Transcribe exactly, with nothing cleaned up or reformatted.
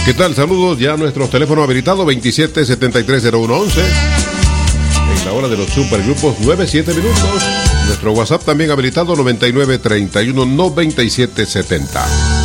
¿Qué tal? Saludos, ya nuestro teléfono habilitado veintisiete setenta y tres cero uno once. En la hora de los supergrupos, nueve siete minutos. Nuestro WhatsApp también habilitado noventa y nueve treinta y uno noventa y siete setenta.